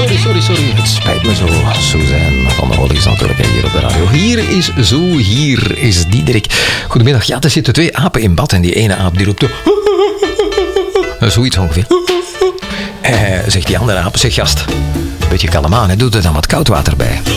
Sorry. Het spijt me zo, Suzanne van de Horizontuurlijke hier op de radio. Hier is Diederik. Goedemiddag. Ja, er zitten 2 apen in bad en die ene aap die roept... Zoiets ongeveer. Zegt die andere aap, zeg gast, beetje kalm aan, doe er dan wat koud water bij.